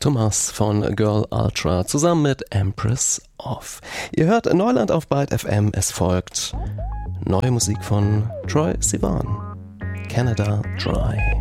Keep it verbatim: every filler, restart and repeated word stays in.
Thomas von Girl Ultra zusammen mit Empress of. Ihr hört Neuland auf Byte F M. Es folgt neue Musik von Troye Sivan. Canada Dry.